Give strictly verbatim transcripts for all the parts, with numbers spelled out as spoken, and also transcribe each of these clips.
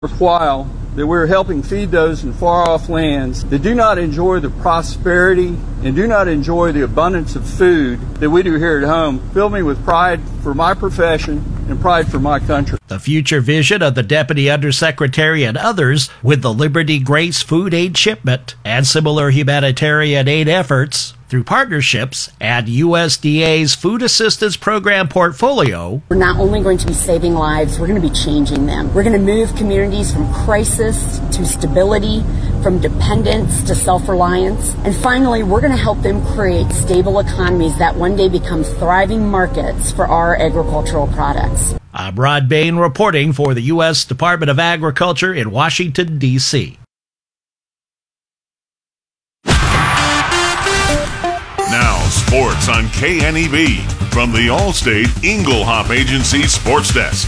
worthwhile that we're helping feed those in far-off lands that do not enjoy the prosperity and do not enjoy the abundance of food that we do here at home. Fill me with pride for my profession and pride for my country. The future vision of the Deputy Undersecretary and others with the Liberty Grace food aid shipment and similar humanitarian aid efforts through partnerships and U S D A's Food Assistance Program portfolio. We're not only going to be saving lives, we're going to be changing them. We're going to move communities from crisis to stability, from dependence to self-reliance. And finally, we're going to help them create stable economies that one day become thriving markets for our agricultural products. I'm Rod Bain reporting for the U S Department of Agriculture in Washington, D C Now, sports on K N E B from the Allstate Inglehop Agency Sports Desk.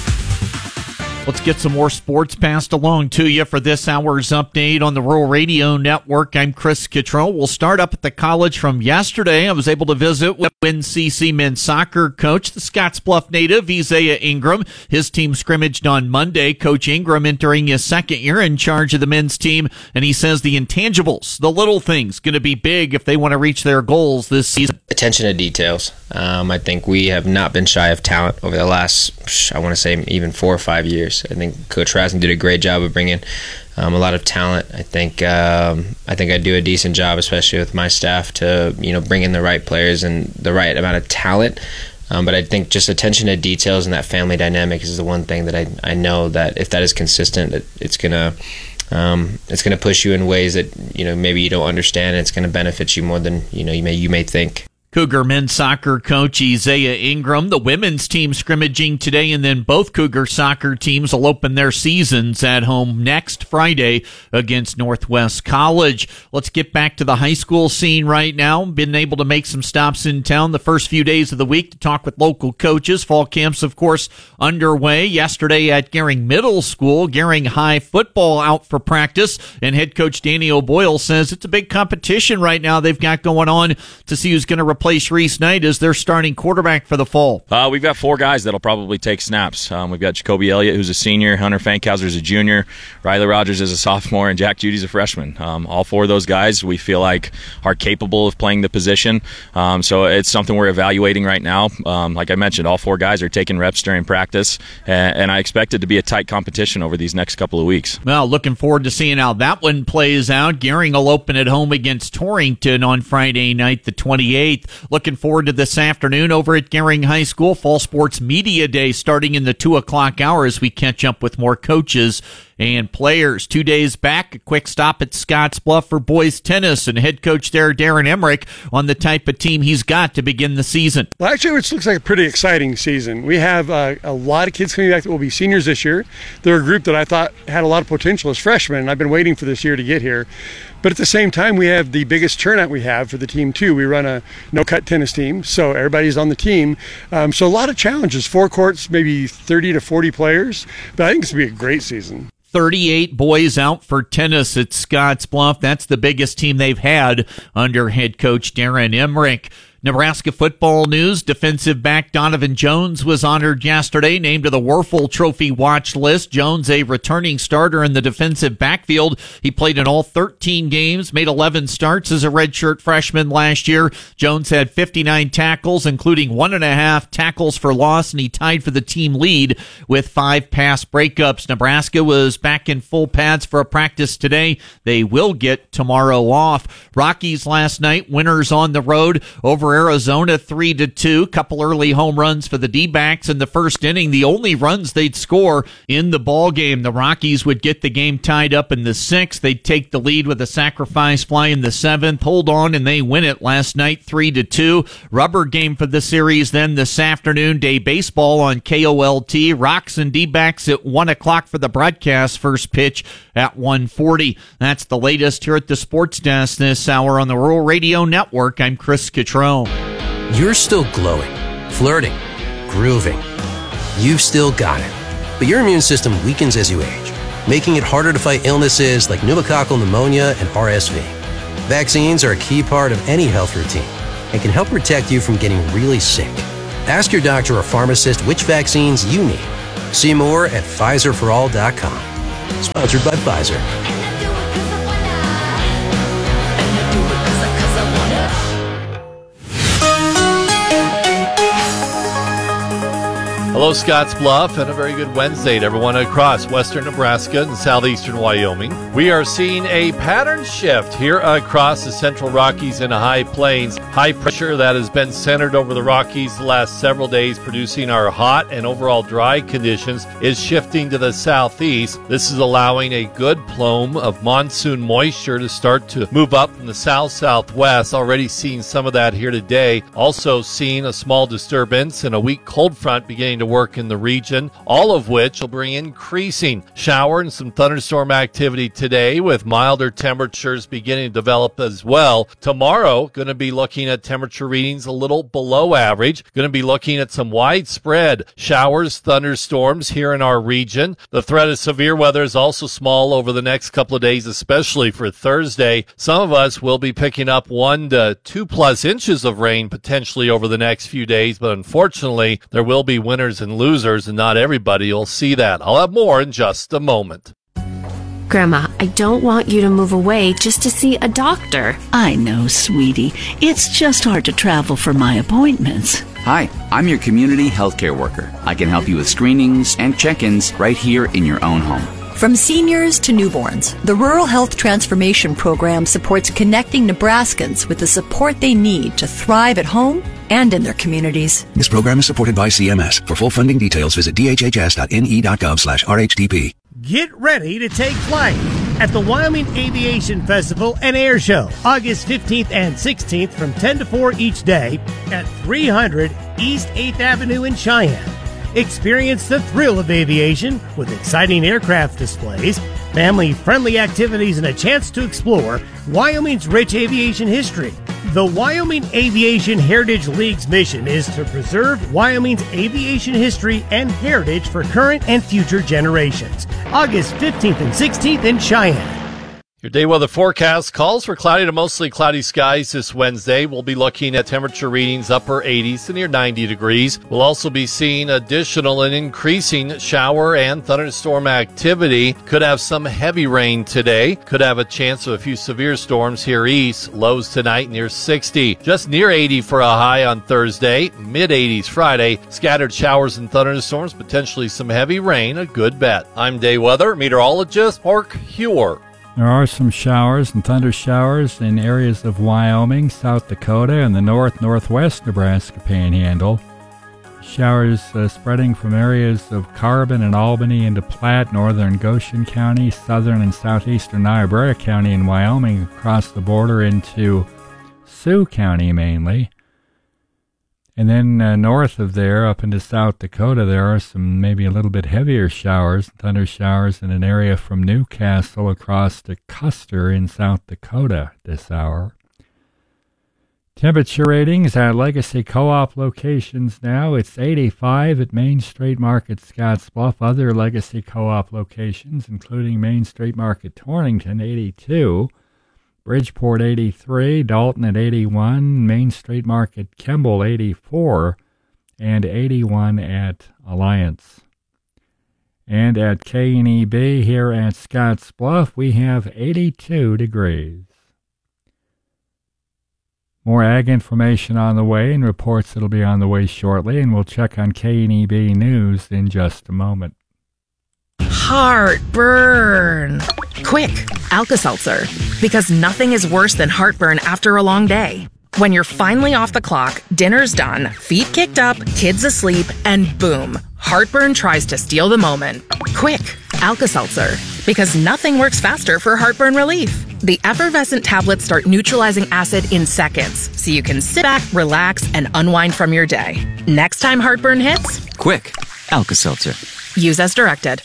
Let's get some more sports passed along to you for this hour's update on the Rural Radio Network. I'm Chris Cottrell. We'll start up at the college from yesterday. I was able to visit with N C C men's soccer coach, the Scottsbluff native, Isaiah Ingram. His team scrimmaged on Monday. Coach Ingram entering his second year in charge of the men's team, and he says the intangibles, the little things, going to be big if they want to reach their goals this season. Attention to details. Um, I think we have not been shy of talent over the last, I want to say, even four or five years. I think Coach Raskin did a great job of bringing um, a lot of talent. I think um, I think I do a decent job, especially with my staff, to you know bring in the right players and the right amount of talent. Um, but I think just attention to details and that family dynamic is the one thing that I I know that if that is consistent, it, it's gonna um, it's gonna push you in ways that you know maybe you don't understand. And it's gonna benefit you more than you know you may you may think. Cougar men's soccer coach Isaiah Ingram. The women's team scrimmaging today, and then both Cougar soccer teams will open their seasons at home next Friday against Northwest College. Let's get back to the high school scene right now. Been able to make some stops in town the first few days of the week to talk with local coaches. Fall camps, of course, underway. Yesterday at Gering Middle School, Gering High football out for practice, and head coach Danny O'Boyle says it's a big competition right now they've got going on to see who's going to replace Replace Reese Knight as their starting quarterback for the fall. Uh, we've got four guys that'll probably take snaps. Um, we've got Jacoby Elliott, who's a senior, Hunter Fankhauser's a junior, Riley Rogers is a sophomore, and Jack Judy's a freshman. Um, all four of those guys we feel like are capable of playing the position. Um, so it's something we're evaluating right now. Um, like I mentioned, all four guys are taking reps during practice, and, and I expect it to be a tight competition over these next couple of weeks. Well, looking forward to seeing how that one plays out. Gering will open at home against Torrington on Friday night, the twenty-eighth. Looking forward to this afternoon over at Gering High School. Fall Sports Media Day starting in the two o'clock hour as we catch up with more coaches and players. Two days back, a quick stop at Scottsbluff for boys tennis, and head coach there, Darren Emmerich, on the type of team he's got to begin the season. Well, actually, it looks like a pretty exciting season. We have uh, a lot of kids coming back that will be seniors this year. They're a group that I thought had a lot of potential as freshmen, and I've been waiting for this year to get here. But at the same time, we have the biggest turnout we have for the team, too. We run a no-cut tennis team, so everybody's on the team. Um, so a lot of challenges. Four courts, maybe thirty to forty players. But I think it's going to be a great season. thirty-eight boys out for tennis at Scottsbluff. That's the biggest team they've had under head coach Darren Emmerich. Nebraska football news. Defensive back Donovan Jones was honored yesterday, named to the Werfel Trophy watch list. Jones, a returning starter in the defensive backfield. He played in all thirteen games, made eleven starts as a redshirt freshman last year. Jones had fifty-nine tackles, including one and a half tackles for loss, and he tied for the team lead with five pass breakups. Nebraska was back in full pads for a practice today. They will get tomorrow off. Rockies last night, winners on the road over Arizona three to two. Couple early home runs for the D-backs in the first inning. The only runs they'd score in the ball game. The Rockies would get the game tied up in the sixth. They'd take the lead with a sacrifice fly in the seventh. Hold on, and they win it last night three to two. Rubber game for the series then this afternoon. Day baseball on K O L T. Rocks and D-backs at one o'clock for the broadcast. First pitch at one forty. That's the latest here at the Sports Desk this hour on the Rural Radio Network. I'm Chris Cottrell. You're still glowing, flirting, grooving. You've still got it. But your immune system weakens as you age, making it harder to fight illnesses like pneumococcal pneumonia and R S V. Vaccines are a key part of any health routine and can help protect you from getting really sick. Ask your doctor or pharmacist which vaccines you need. See more at Pfizer for all dot com. Sponsored by Pfizer. Hello, Scottsbluff, and a very good Wednesday to everyone across western Nebraska and southeastern Wyoming. We are seeing a pattern shift here across the central Rockies and high plains. High pressure that has been centered over the Rockies the last several days, producing our hot and overall dry conditions, is shifting to the southeast. This is allowing a good plume of monsoon moisture to start to move up from the south-southwest. Already seeing some of that here today. Also seeing a small disturbance and a weak cold front beginning to work in the region, all of which will bring increasing shower and some thunderstorm activity today, with milder temperatures beginning to develop as well. Tomorrow, going to be looking at temperature readings a little below average. Going to be looking at some widespread showers, thunderstorms here in our region. The threat of severe weather is also small over the next couple of days, especially for Thursday. Some of us will be picking up one to two plus inches of rain potentially over the next few days, but unfortunately, there will be winners and losers, and not everybody will see that. I'll have more in just a moment. Grandma, I don't want you to move away just to see a doctor. I know, sweetie. It's just hard to travel for my appointments. Hi, I'm your community healthcare worker. I can help you with screenings and check-ins right here in your own home. From seniors to newborns, the Rural Health Transformation Program supports connecting Nebraskans with the support they need to thrive at home and in their communities. This program is supported by C M S. For full funding details, visit d h h s dot n e dot gov slash r h t p. Get ready to take flight at the Wyoming Aviation Festival and Air Show, August fifteenth and sixteenth from ten to four each day at three hundred East eighth Avenue in Cheyenne. Experience the thrill of aviation with exciting aircraft displays, family-friendly activities, and a chance to explore Wyoming's rich aviation history. The Wyoming Aviation Heritage League's mission is to preserve Wyoming's aviation history and heritage for current and future generations. August fifteenth and sixteenth in Cheyenne. Your day weather forecast calls for cloudy to mostly cloudy skies this Wednesday. We'll be looking at temperature readings upper eighties to near ninety degrees. We'll also be seeing additional and increasing shower and thunderstorm activity. Could have some heavy rain today. Could have a chance of a few severe storms here east. Lows tonight near sixty. Just near eighty for a high on Thursday. Mid eighties Friday. Scattered showers and thunderstorms. Potentially some heavy rain. A good bet. I'm day weather meteorologist Mark Hewer. There are some showers and thunder showers in areas of Wyoming, South Dakota, and the north-northwest Nebraska Panhandle. Showers uh, spreading from areas of Carbon and Albany into Platte, northern Goshen County, southern and southeastern Niobrara County, and Wyoming across the border into Sioux County mainly. And then uh, north of there, up into South Dakota, there are some maybe a little bit heavier showers, thunder showers in an area from Newcastle across to Custer in South Dakota this hour. Temperature ratings at Legacy Co-op locations now. It's eighty-five at Main Street Market, Scottsbluff. Other Legacy Co-op locations, including Main Street Market, Torrington, eighty-two. Bridgeport, eighty-three, Dalton at eighty-one, Main Street Market, Kimball, eighty-four, and eighty-one at Alliance. And at K N E B here at Scottsbluff, we have eighty-two degrees. More ag information on the way and reports that'll be on the way shortly, and we'll check on K N E B News in just a moment. Heartburn. Quick, Alka-Seltzer. Because nothing is worse than heartburn after a long day. When you're finally off the clock, dinner's done, feet kicked up, kids asleep, and boom, heartburn tries to steal the moment. Quick, Alka-Seltzer. Because nothing works faster for heartburn relief. The effervescent tablets start neutralizing acid in seconds, so you can sit back, relax, and unwind from your day. Next time heartburn hits, quick, Alka-Seltzer. Use as directed.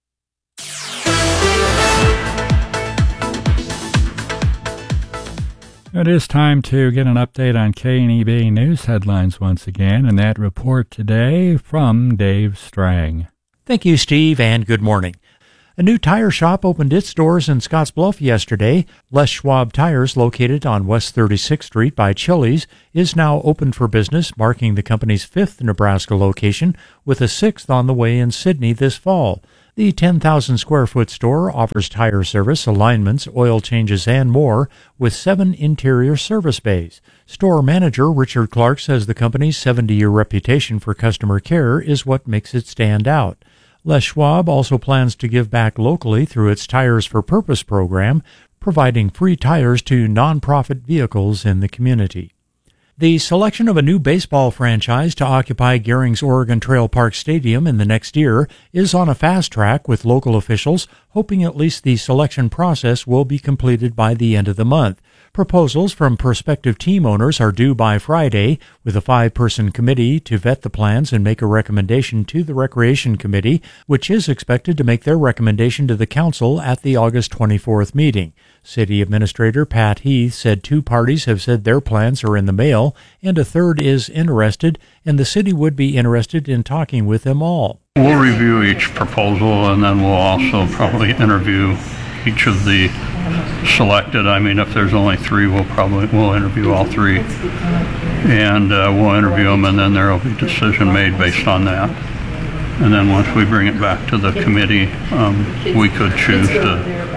It is time to get an update on K N E B news headlines once again, and that report today from Dave Strang. Thank you, Steve, and good morning. A new tire shop opened its doors in Scottsbluff yesterday. Les Schwab Tires, located on West thirty-sixth Street by Chili's, is now open for business, marking the company's fifth Nebraska location, with a sixth on the way in Sidney this fall. The ten thousand square foot store offers tire service, alignments, oil changes, and more, with seven interior service bays. Store manager Richard Clark says the company's seventy-year reputation for customer care is what makes it stand out. Les Schwab also plans to give back locally through its Tires for Purpose program, providing free tires to nonprofit vehicles in the community. The selection of a new baseball franchise to occupy Gehring's Oregon Trail Park Stadium in the next year is on a fast track, with local officials hoping at least the selection process will be completed by the end of the month. Proposals from prospective team owners are due by Friday, with a five-person committee to vet the plans and make a recommendation to the Recreation Committee, which is expected to make their recommendation to the Council at the August twenty-fourth meeting. City Administrator Pat Heath said two parties have said their plans are in the mail, and a third is interested, and the city would be interested in talking with them all. We'll review each proposal, and then we'll also probably interview each of the selected. I mean, if there's only three, we'll probably we'll interview all three, and uh, we'll interview them, and then there will be a decision made based on that. And then once we bring it back to the committee, um, we could choose to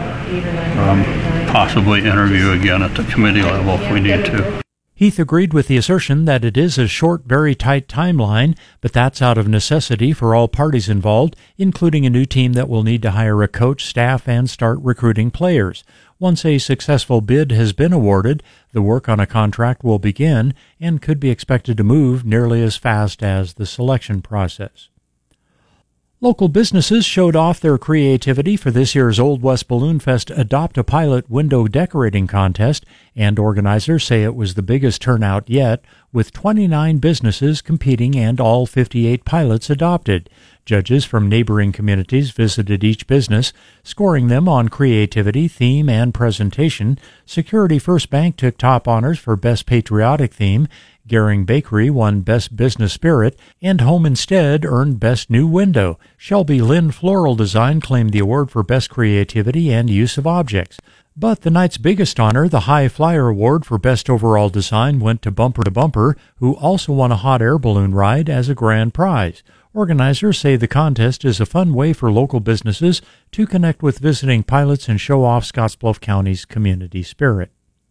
um, possibly interview again at the committee level if we need to. Heath agreed with the assertion that it is a short, very tight timeline, but that's out of necessity for all parties involved, including a new team that will need to hire a coach, staff, and start recruiting players. Once a successful bid has been awarded, the work on a contract will begin and could be expected to move nearly as fast as the selection process. Local businesses showed off their creativity for this year's Old West Balloon Fest Adopt a Pilot window decorating contest, and organizers say it was the biggest turnout yet, with twenty-nine businesses competing and all fifty-eight pilots adopted. Judges from neighboring communities visited each business, scoring them on creativity, theme, and presentation. Security First Bank took top honors for Best Patriotic Theme, Gehring Bakery won Best Business Spirit, and Home Instead earned Best New Window. Shelby Lynn Floral Design claimed the award for Best Creativity and Use of Objects. But the night's biggest honor, the High Flyer Award for Best Overall Design, went to Bumper to Bumper, who also won a hot air balloon ride as a grand prize. Organizers say the contest is a fun way for local businesses to connect with visiting pilots and show off Scottsbluff County's community spirit.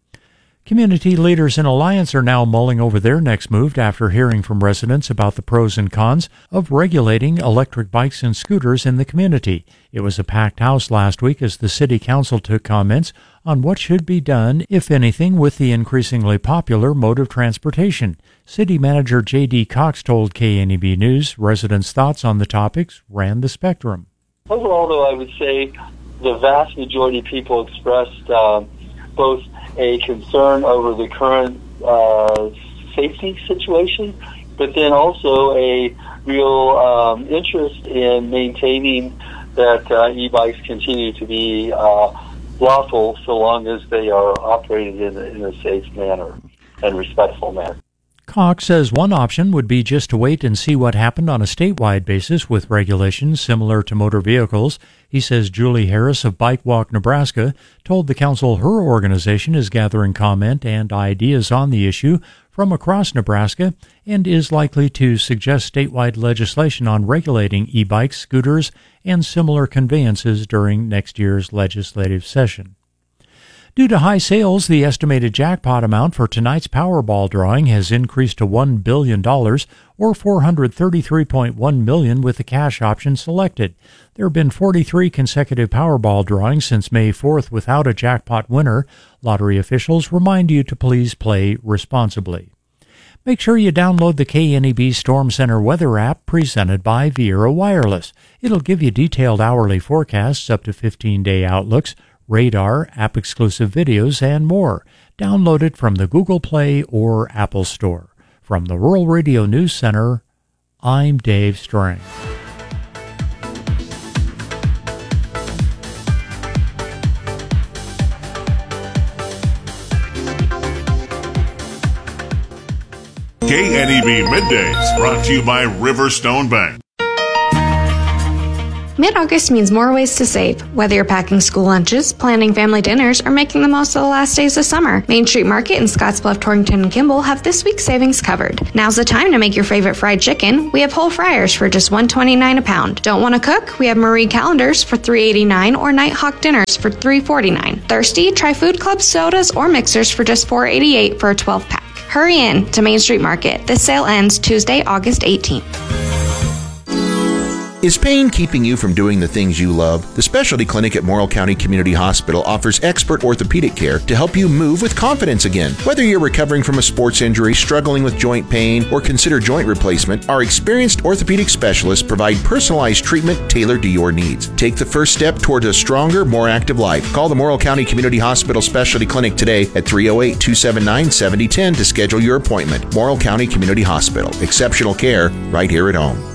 Community leaders in Alliance are now mulling over their next move after hearing from residents about the pros and cons of regulating electric bikes and scooters in the community. It was a packed house last week as the City Council took comments on what should be done, if anything, with the increasingly popular mode of transportation. City Manager J D Cox told K N E B News residents' thoughts on the topics ran the spectrum. Overall, though, I would say the vast majority of people expressed uh, both a concern over the current uh, safety situation, but then also a real um, interest in maintaining that uh, e-bikes continue to be uh, lawful so long as they are operated in a, in a safe manner and respectful manner. Cox says one option would be just to wait and see what happened on a statewide basis with regulations similar to motor vehicles. He says Julie Harris of Bike Walk Nebraska told the council her organization is gathering comment and ideas on the issue from across Nebraska and is likely to suggest statewide legislation on regulating e-bikes, scooters, and similar conveyances during next year's legislative session. Due to high sales, the estimated jackpot amount for tonight's Powerball drawing has increased to one billion dollars, or four hundred thirty-three point one million dollars with the cash option selected. There have been forty-three consecutive Powerball drawings since May fourth without a jackpot winner. Lottery officials remind you to please play responsibly. Make sure you download the K N E B Storm Center weather app presented by Viera Wireless. It'll give you detailed hourly forecasts, up to fifteen-day outlooks, radar, app-exclusive videos, and more. Download it from the Google Play or Apple Store. From the Rural Radio News Center, I'm Dave Strang. K N E B Middays, brought to you by Riverstone Bank. Mid-August means more ways to save. Whether you're packing school lunches, planning family dinners, or making the most of the last days of summer, Main Street Market in Scottsbluff, Torrington, and Kimball have this week's savings covered. Now's the time to make your favorite fried chicken. We have whole fryers for just one dollar and twenty-nine cents a pound. Don't want to cook? We have Marie calendars for three dollars and eighty-nine cents or Nighthawk dinners for three dollars and forty-nine cents. Thirsty? Try Food Club sodas or mixers for just four dollars and eighty-eight cents for a twelve pack. Hurry in to Main Street Market. This sale ends Tuesday, August eighteenth. Is pain keeping you from doing the things you love? The Specialty Clinic at Morrill County Community Hospital offers expert orthopedic care to help you move with confidence again. Whether you're recovering from a sports injury, struggling with joint pain, or consider joint replacement, our experienced orthopedic specialists provide personalized treatment tailored to your needs. Take the first step toward a stronger, more active life. Call the Morrill County Community Hospital Specialty Clinic today at three oh eight, two seven nine, seven oh one oh to schedule your appointment. Morrill County Community Hospital. Exceptional care right here at home.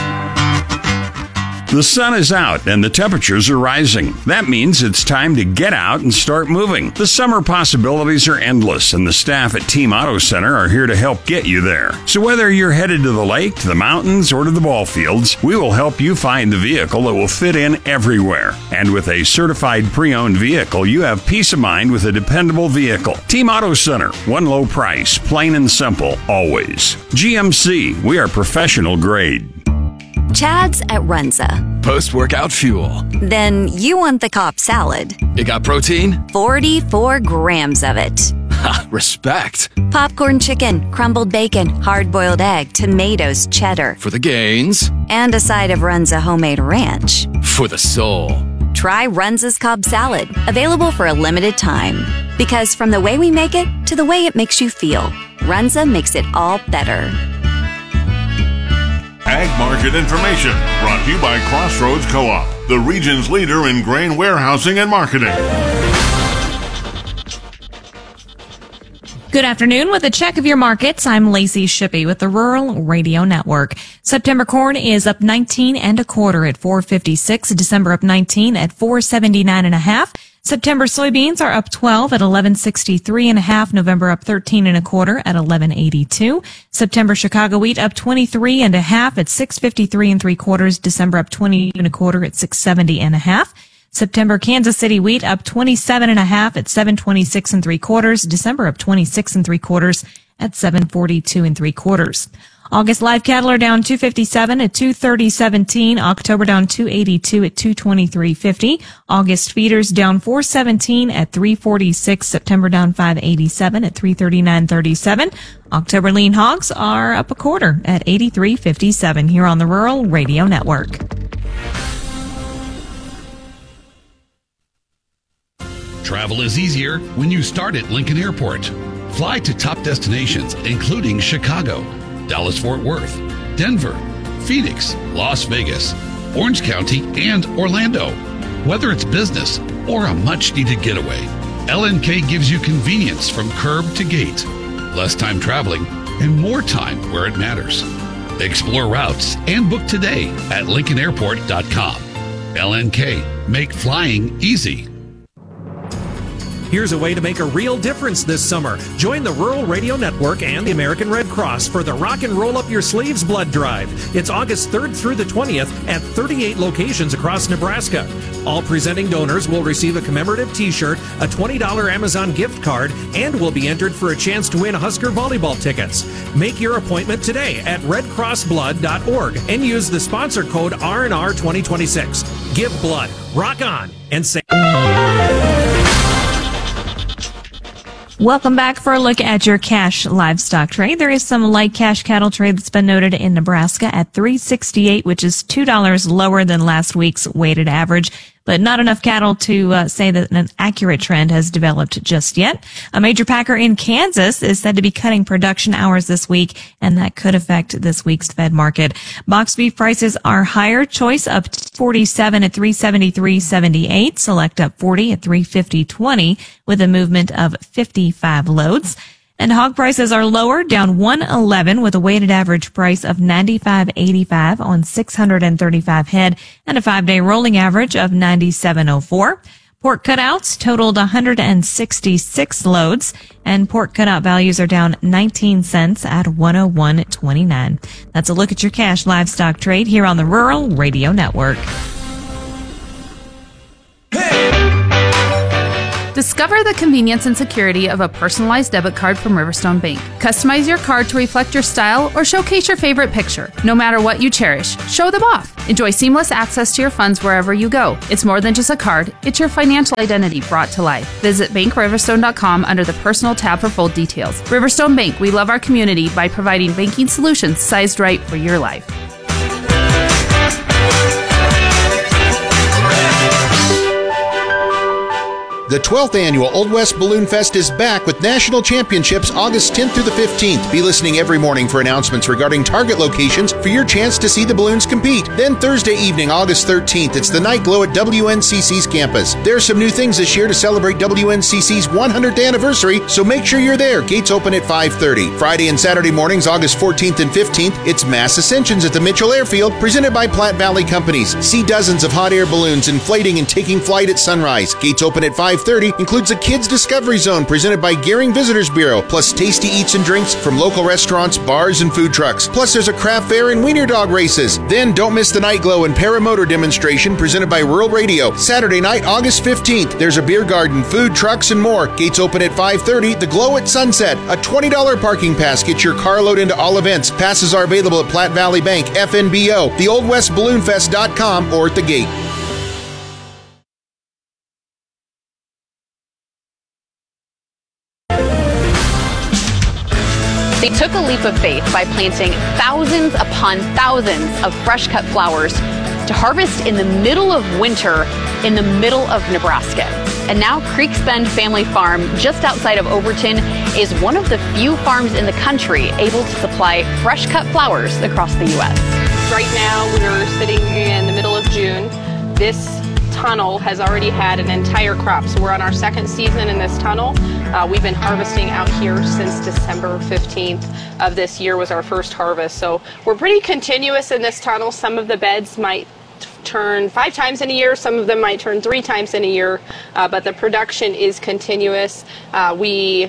The sun is out and the temperatures are rising. That means it's time to get out and start moving. The summer possibilities are endless, and the staff at Team Auto Center are here to help get you there. So whether you're headed to the lake, to the mountains, or to the ball fields, we will help you find the vehicle that will fit in everywhere. And with a certified pre-owned vehicle, you have peace of mind with a dependable vehicle. Team Auto Center, one low price, plain and simple, always. G M C, we are professional grade. Chad's at Runza. Post-workout fuel. Then you want the Cobb salad. It got protein? forty-four grams of it. Ha, respect. Popcorn chicken, crumbled bacon, hard-boiled egg, tomatoes, cheddar. For the gains. And a side of Runza homemade ranch. For the soul. Try Runza's Cobb salad. Available for a limited time. Because from the way we make it to the way it makes you feel, Runza makes it all better. Ag Market Information, brought to you by Crossroads Co-op, the region's leader in grain warehousing and marketing. Good afternoon. With a check of your markets, I'm Lacey Shippey with the Rural Radio Network. September corn is up nineteen and a quarter at four fifty-six. December up nineteen at four seventy-nine and a half. September soybeans are up twelve at eleven sixty-three and a half. November up thirteen and a quarter at eleven eighty-two. September Chicago wheat up twenty-three and a half at six fifty-three and three quarters. December up twenty and a quarter at six seventy and a half. September Kansas City wheat up twenty-seven and a half at seven twenty-six and three quarters. December up twenty-six and three quarters at seven forty-two and three quarters. August live cattle are down two fifty-seven at two thirty seventeen. October down two eighty-two at two twenty-three fifty. August feeders down four seventeen at three forty-six. September down five eighty-seven at three thirty-nine thirty-seven. October lean hogs are up a quarter at eighty-three fifty-seven here on the Rural Radio Network. Travel is easier when you start at Lincoln Airport. Fly to top destinations including Chicago, Dallas-Fort Worth, Denver, Phoenix, Las Vegas, Orange County, and Orlando. Whether it's business or a much-needed getaway, L N K gives you convenience from curb to gate, less time traveling, and more time where it matters. Explore routes and book today at lincoln airport dot com. L N K, make flying easy. Here's a way to make a real difference this summer. Join the Rural Radio Network and the American Red Cross for the Rock and Roll Up Your Sleeves Blood Drive. It's August third through the twentieth at thirty-eight locations across Nebraska. All presenting donors will receive a commemorative t-shirt, a twenty dollars Amazon gift card, and will be entered for a chance to win Husker volleyball tickets. Make your appointment today at red cross blood dot org and use the sponsor code R N R twenty twenty-six. Give blood, rock on, and say... Welcome back for a look at your cash livestock trade. There is some light cash cattle trade that's been noted in Nebraska at three sixty-eight, which is two dollars lower than last week's weighted average, but not enough cattle to uh, say that an accurate trend has developed just yet. A major packer in Kansas is said to be cutting production hours this week, and that could affect this week's Fed market. Box beef prices are higher. Choice up forty-seven at three seventy-three seventy-eight. Select up forty at three fifty twenty with a movement of fifty-five loads. And hog prices are lower, down one eleven with a weighted average price of ninety-five eighty-five on six hundred thirty-five head and a five-day rolling average of ninety-seven oh four. Pork cutouts totaled one hundred sixty-six loads, and pork cutout values are down nineteen cents at one oh one twenty-nine. That's a look at your cash livestock trade here on the Rural Radio Network. Discover the convenience and security of a personalized debit card from Riverstone Bank. Customize your card to reflect your style or showcase your favorite picture. No matter what you cherish, show them off. Enjoy seamless access to your funds wherever you go. It's more than just a card, it's your financial identity brought to life. Visit bank riverstone dot com under the Personal tab for full details. Riverstone Bank, we love our community by providing banking solutions sized right for your life. The twelfth Annual Old West Balloon Fest is back with national championships August tenth through the fifteenth. Be listening every morning for announcements regarding target locations for your chance to see the balloons compete. Then Thursday evening, August thirteenth, it's the Night Glow at W N C C's campus. There are some new things this year to celebrate W N C C's one hundredth anniversary, so make sure you're there. Gates open at five thirty. Friday and Saturday mornings, August fourteenth and fifteenth, it's Mass Ascensions at the Mitchell Airfield, presented by Platte Valley Companies. See dozens of hot air balloons inflating and taking flight at sunrise. Gates open at five thirty, includes a Kids Discovery Zone presented by Gehring Visitors Bureau, plus tasty eats and drinks from local restaurants, bars, and food trucks. Plus there's a craft fair and wiener dog races. Then don't miss the Night Glow and Paramotor demonstration presented by Rural Radio. Saturday night, August fifteenth, there's a beer garden, food trucks, and more. Gates open at five thirty. The Glow at Sunset, a twenty dollars parking pass gets your car load into all events. Passes are available at Platte Valley Bank, F N B O, the old west balloon fest dot com, or at the gate. They took a leap of faith by planting thousands upon thousands of fresh-cut flowers to harvest in the middle of winter in the middle of Nebraska. And now Creeks Bend Family Farm, just outside of Overton, is one of the few farms in the country able to supply fresh-cut flowers across the U S. Right now, we're sitting in the middle of June. This tunnel has already had an entire crop, so we're on our second season in this tunnel. Uh, we've been harvesting out here since December fifteenth of this year was our first harvest. So we're pretty continuous in this tunnel. Some of the beds might turn five times in a year, some of them might turn three times in a year, uh, but the production is continuous. Uh, we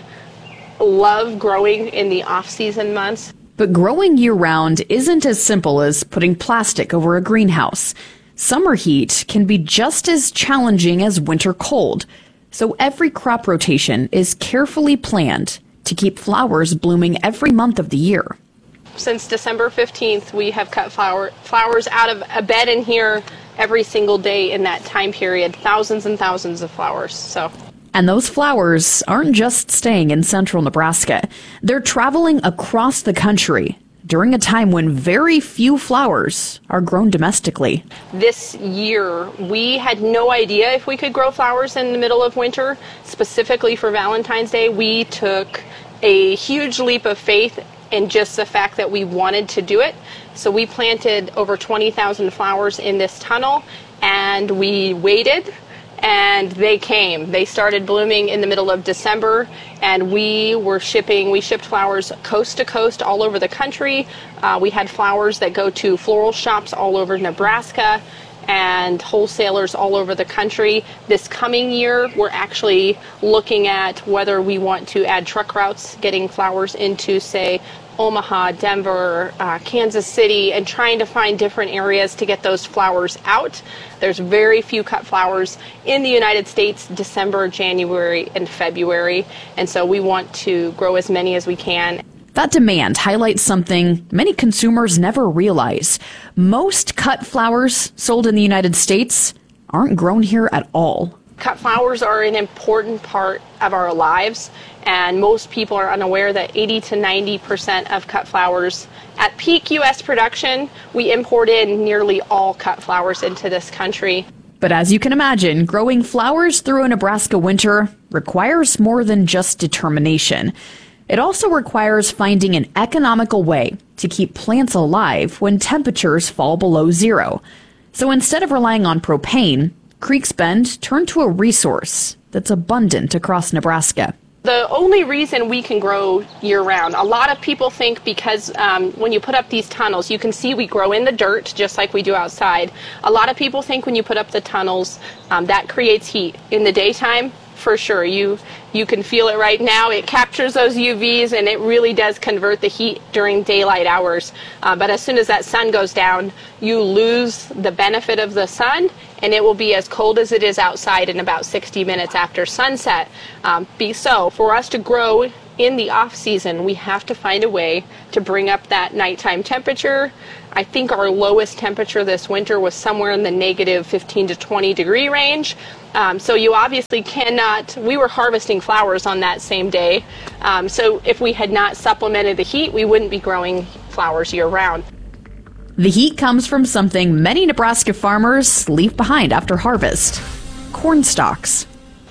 love growing in the off-season months. But growing year-round isn't as simple as putting plastic over a greenhouse. Summer heat can be just as challenging as winter cold, so every crop rotation is carefully planned to keep flowers blooming every month of the year. Since December fifteenth, we have cut flower, flowers out of a bed in here every single day in that time period, thousands and thousands of flowers. So. And those flowers aren't just staying in central Nebraska. They're traveling across the country during a time when very few flowers are grown domestically. This year, we had no idea if we could grow flowers in the middle of winter. Specifically for Valentine's Day, we took a huge leap of faith in just the fact that we wanted to do it. So we planted over twenty thousand flowers in this tunnel, and we waited. And they came. They started blooming in the middle of December, and we were shipping, we shipped flowers coast to coast all over the country. Uh, we had flowers that go to floral shops all over Nebraska and wholesalers all over the country. This coming year, we're actually looking at whether we want to add truck routes, getting flowers into, say, Omaha, Denver, uh, Kansas City, and trying to find different areas to get those flowers out. There's very few cut flowers in the United States December, January, and February, and so we want to grow as many as we can. That demand highlights something many consumers never realize. Most cut flowers sold in the United States aren't grown here at all. Cut flowers are an important part of our lives, and most people are unaware that eighty to ninety percent of cut flowers at peak U S production, we import in nearly all cut flowers into this country. But as you can imagine, growing flowers through a Nebraska winter requires more than just determination. It also requires finding an economical way to keep plants alive when temperatures fall below zero. So instead of relying on propane, Creeks Bend turned to a resource that's abundant across Nebraska. The only reason we can grow year-round, a lot of people think because um, when you put up these tunnels, you can see we grow in the dirt just like we do outside. A lot of people think when you put up the tunnels, um, that creates heat. In the daytime, for sure, you you can feel it right now. It captures those U Vs and it really does convert the heat during daylight hours. Uh, but as soon as that sun goes down, you lose the benefit of the sun and it will be as cold as it is outside in about sixty minutes after sunset. Um, be so for us to grow in the off season, we have to find a way to bring up that nighttime temperature. I think our lowest temperature this winter was somewhere in the negative fifteen to twenty degree range. Um, so you obviously cannot, we were harvesting flowers on that same day. Um, so if we had not supplemented the heat, we wouldn't be growing flowers year round. The heat comes from something many Nebraska farmers leave behind after harvest: corn stalks.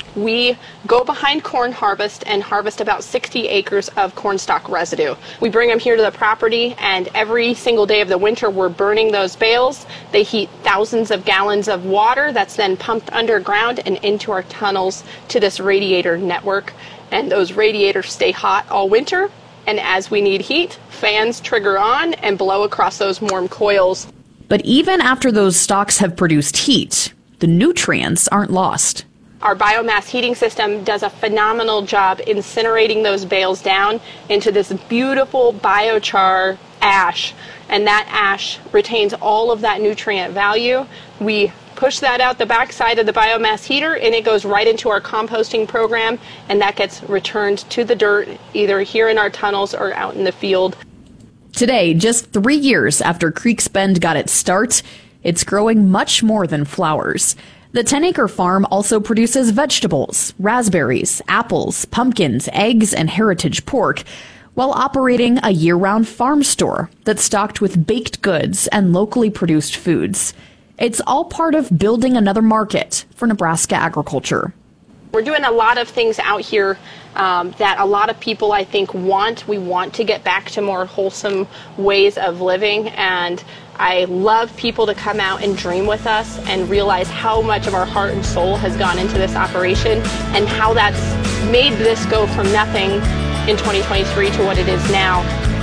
We go behind corn harvest and harvest about sixty acres of corn stalk residue. We bring them here to the property, and every single day of the winter we're burning those bales. They heat thousands of gallons of water that's then pumped underground and into our tunnels to this radiator network. And those radiators stay hot all winter, and as we need heat, fans trigger on and blow across those warm coils. But even after those stalks have produced heat, the nutrients aren't lost. Our biomass heating system does a phenomenal job incinerating those bales down into this beautiful biochar ash, and that ash retains all of that nutrient value. We push that out the backside of the biomass heater, and it goes right into our composting program, and that gets returned to the dirt either here in our tunnels or out in the field. Today, just three years after Creeks Bend got its start, it's growing much more than flowers. The ten-acre farm also produces vegetables, raspberries, apples, pumpkins, eggs, and heritage pork, while operating a year-round farm store that's stocked with baked goods and locally produced foods. It's all part of building another market for Nebraska agriculture. We're doing a lot of things out here um, that a lot of people, I think, want. We want to get back to more wholesome ways of living, and I love people to come out and dream with us and realize how much of our heart and soul has gone into this operation and how that's made this go from nothing in twenty twenty-three to what it is now.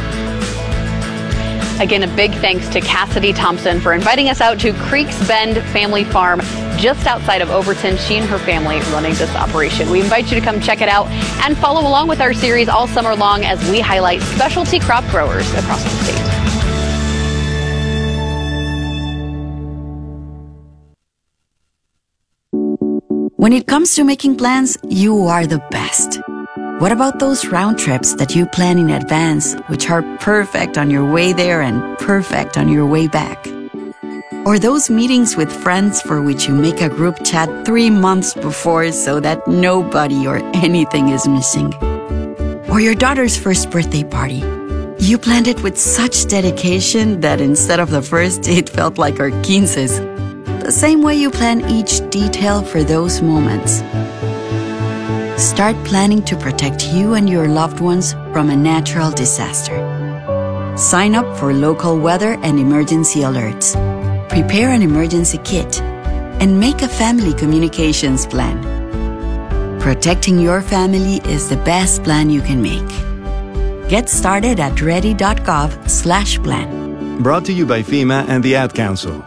Again, a big thanks to Cassidy Thompson for inviting us out to Creeks Bend Family Farm just outside of Overton. She and her family running this operation. We invite you to come check it out and follow along with our series all summer long as we highlight specialty crop growers across the state. When it comes to making plans, you are the best. What about those round trips that you plan in advance, which are perfect on your way there and perfect on your way back? Or those meetings with friends for which you make a group chat three months before so that nobody or anything is missing? Or your daughter's first birthday party. You planned it with such dedication that instead of the first, it felt like our quinces. The same way you plan each detail for those moments. Start planning to protect you and your loved ones from a natural disaster. Sign up for local weather and emergency alerts. Prepare an emergency kit and make a family communications plan. Protecting your family is the best plan you can make. Get started at ready.gov slash plan. Brought to you by FEMA and the Ad Council.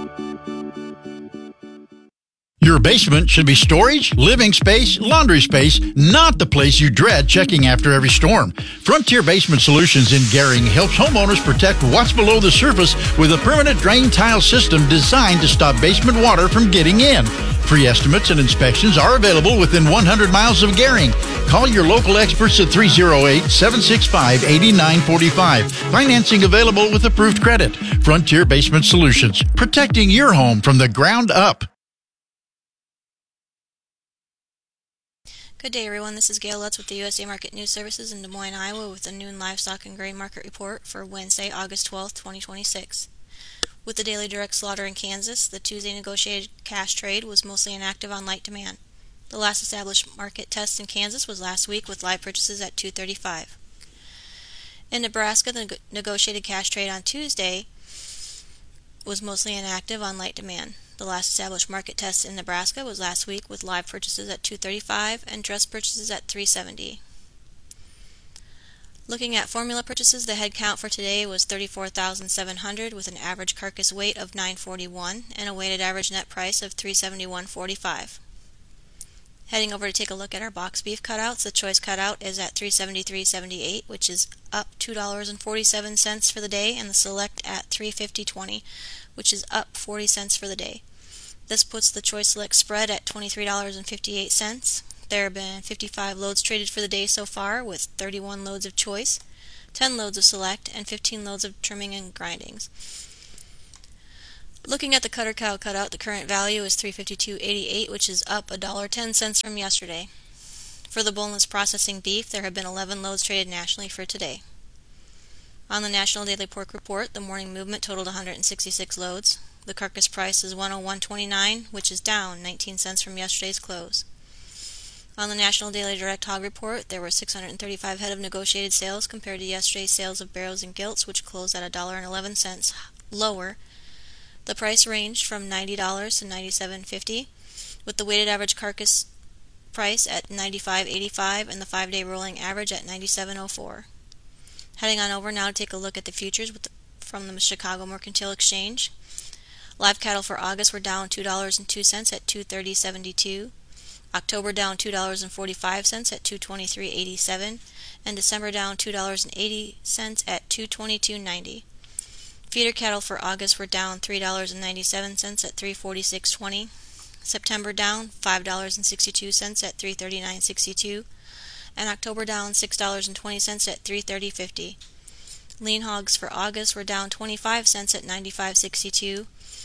Your basement should be storage, living space, laundry space, not the place you dread checking after every storm. Frontier Basement Solutions in Gering helps homeowners protect what's below the surface with a permanent drain tile system designed to stop basement water from getting in. Free estimates and inspections are available within one hundred miles of Gering. Call your local experts at three oh eight, seven six five, eight nine four five. Financing available with approved credit. Frontier Basement Solutions, protecting your home from the ground up. Good day, everyone. This is Gail Lutz with the U S D A Market News Services in Des Moines, Iowa, with the noon livestock and grain market report for Wednesday, August twelfth, twenty twenty-six. With the daily direct slaughter in Kansas, the Tuesday negotiated cash trade was mostly inactive on light demand. The last established market test in Kansas was last week with live purchases at two thirty-five. In Nebraska, the negotiated cash trade on Tuesday was mostly inactive on light demand. The last established market test in Nebraska was last week with live purchases at two thirty-five and dress purchases at three seventy. Looking at formula purchases, the head count for today was thirty-four thousand seven hundred with an average carcass weight of nine forty-one and a weighted average net price of three seventy-one forty-five. Heading over to take a look at our box beef cutouts, the choice cutout is at three seventy-three seventy-eight, which is up two dollars and forty-seven cents for the day, and the select at three fifty twenty, which is up forty cents for the day. This puts the Choice Select spread at twenty-three dollars and fifty-eight cents. There have been fifty-five loads traded for the day so far, with thirty-one loads of Choice, ten loads of Select, and fifteen loads of trimming and grindings. Looking at the Cutter Cow cutout, the current value is three fifty-two eighty-eight, which is up one dollar and ten cents from yesterday. For the boneless processing beef, there have been eleven loads traded nationally for today. On the National Daily Pork Report, the morning movement totaled one hundred sixty-six loads. The carcass price is one oh one twenty-nine, which is down nineteen cents from yesterday's close. On the National Daily Direct Hog Report, there were six hundred thirty-five head of negotiated sales compared to yesterday's sales of barrows and gilts, which closed at one dollar and eleven cents lower. The price ranged from ninety dollars to ninety-seven fifty, with the weighted average carcass price at ninety-five eighty-five and the five-day rolling average at ninety-seven oh four. Heading on over now to take a look at the futures with the, from the Chicago Mercantile Exchange. Live cattle for August were down two dollars and two cents at two thirty seventy-two. October down two dollars and forty-five cents at two twenty-three eighty-seven, and December down two dollars and eighty cents at two twenty-two ninety. Feeder cattle for August were down three dollars and ninety-seven cents at three forty-six twenty. September down five dollars and sixty-two cents at three thirty-nine sixty-two, and October down six dollars and twenty cents at three thirty fifty. Lean hogs for August were down twenty-five cents at ninety-five sixty-two,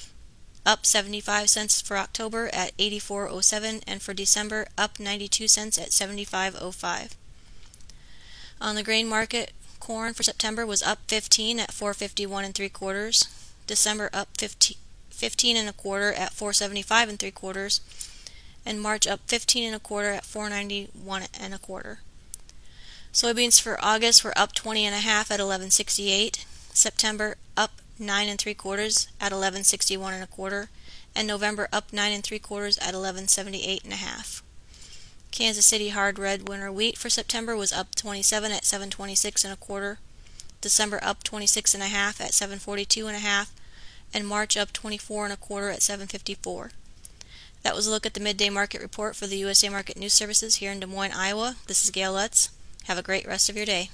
up seventy-five cents for October at eighty-four oh seven, and for December up ninety-two cents at seventy-five oh five. On the grain market, corn for September was up fifteen at four fifty-one and three quarters. December up fifteen and a quarter at four seventy-five and three quarters, and March up fifteen and a quarter at four ninety-one and a quarter. Soybeans for August were up twenty and a half at eleven sixty-eight. September up nine and three quarters at eleven sixty-one and a quarter, and November up nine and three quarters at eleven seventy-eight and a half. Kansas City hard red winter wheat for September was up twenty-seven at seven twenty-six and a quarter. December up twenty-six and a half at seven forty-two and a half, and March up twenty-four and a quarter at seven fifty-four. That was a look at the midday market report for the U S A Market News Services here in Des Moines, Iowa. This is Gail Lutz. Have a great rest of your day.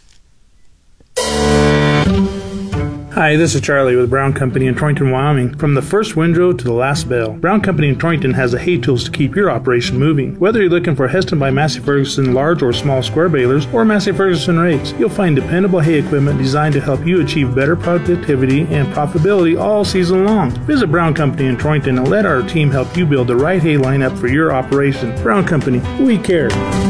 Hi, this is Charlie with Brown Company in Torrington, Wyoming. From the first windrow to the last bale, Brown Company in Torrington has the hay tools to keep your operation moving. Whether you're looking for Heston by Massey Ferguson large or small square balers or Massey Ferguson rakes, you'll find dependable hay equipment designed to help you achieve better productivity and profitability all season long. Visit Brown Company in Torrington and let our team help you build the right hay lineup for your operation. Brown Company, we care.